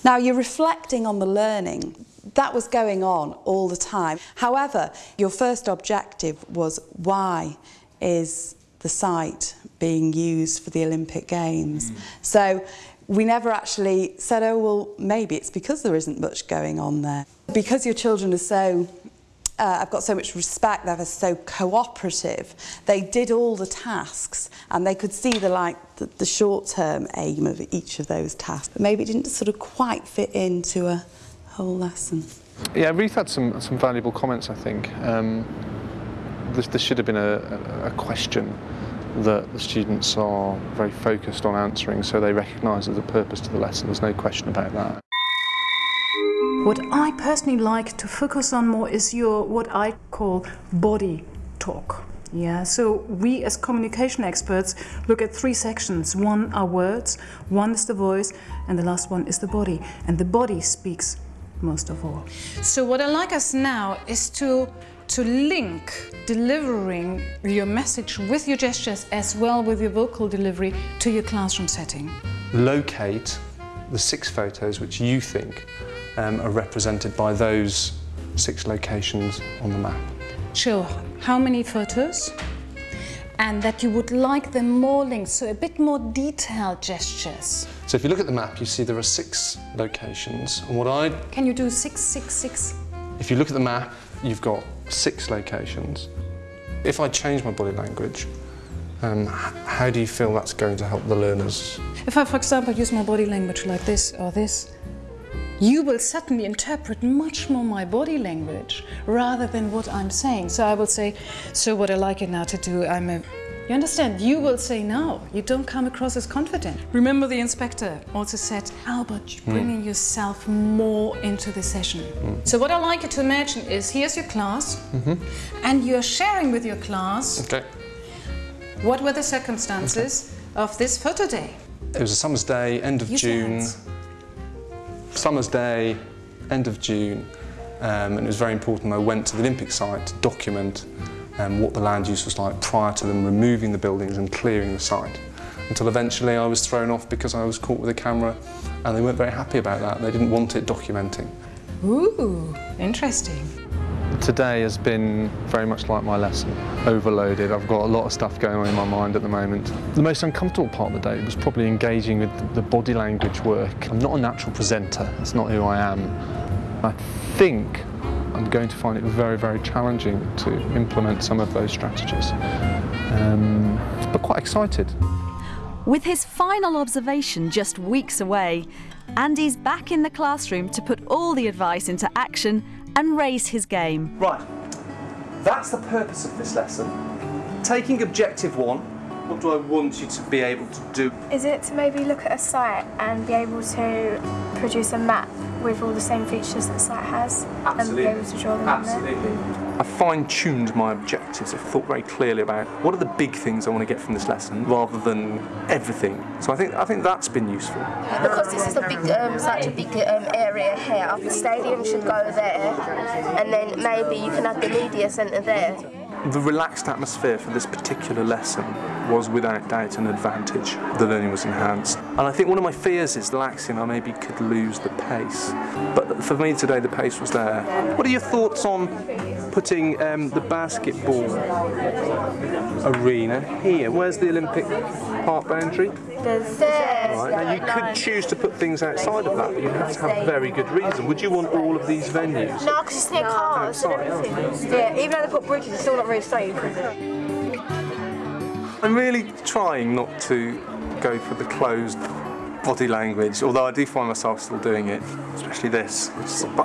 Now you're reflecting on the learning. That was going on all the time. However, your first objective was, why is the site being used for the Olympic Games? So we never actually said, oh well, maybe it's because there isn't much going on there. Because your children are so, I've got so much respect, they're so cooperative, they did all the tasks and they could see the short-term aim of each of those tasks. But maybe it didn't sort of quite fit into a whole lesson. Yeah, Ruth had some valuable comments, I think. There should have been a question that the students are very focused on answering, so they recognise there's a purpose to the lesson. There's no question about that. What I personally like to focus on more is what I call body talk. Yeah, so we as communication experts look at 3 sections. One are words, one is the voice, and the last one is the body. And the body speaks most of all. So what I like us now is to link delivering your message with your gestures as well with your vocal delivery to your classroom setting. Locate the 6 photos which you think are represented by those 6 locations on the map. Show how many photos and that you would like them more linked, so a bit more detailed gestures. So if you look at the map, you see there are 6 locations. And Can you do 6, 6, 6? If you look at the map, you've got 6 locations. If I change my body language, how do you feel that's going to help the learners? If I, for example, use my body language like this or this, you will suddenly interpret much more my body language rather than what I'm saying. So I will say, so what I like it now to do, you understand? You will say no, you don't come across as confident. Remember the inspector also said, Albert, you're bringing yourself more into the session. So what I like you to imagine is, here's your class, and you're sharing with your class what were the circumstances of this photo day. It was a summer's day, end of June. Summer's day, end of June, and it was very important. I went to the Olympic site to document what the land use was like prior to them removing the buildings and clearing the site. Until eventually I was thrown off because I was caught with a camera, and they weren't very happy about that. They didn't want it documenting. Ooh, interesting. Today has been very much like my lesson, overloaded. I've got a lot of stuff going on in my mind at the moment. The most uncomfortable part of the day was probably engaging with the body language work. I'm not a natural presenter, that's not who I am. I think I'm going to find it very, very challenging to implement some of those strategies, but quite excited. With his final observation just weeks away, Andy's back in the classroom to put all the advice into action and raise his game. Right, that's the purpose of this lesson. Taking objective 1, what do I want you to be able to do? Is it to maybe look at a site and be able to produce a map with all the same features that the site has? Absolutely. And be able to draw them Absolutely. in there? I fine-tuned my objectives. I thought very clearly about what are the big things I want to get from this lesson rather than everything. So I think that's been useful. Because this is a big, such a big area here, the stadium should go there, and then maybe you can have the media centre there. The relaxed atmosphere for this particular lesson was without doubt an advantage. The learning was enhanced. And I think one of my fears is relaxing, I maybe could lose the pace. But for me today, the pace was there. What are your thoughts on putting the basketball arena here? Where's the Olympic park boundary? There's there. Right. Now you could choose to put things outside of that, but you have to have very good reason. Would you want all of these venues? No, because it's near cars and everything. Yeah, even though they put bridges, it's still not very safe. I'm really trying not to go for the closed body language, although I do find myself still doing it, especially this.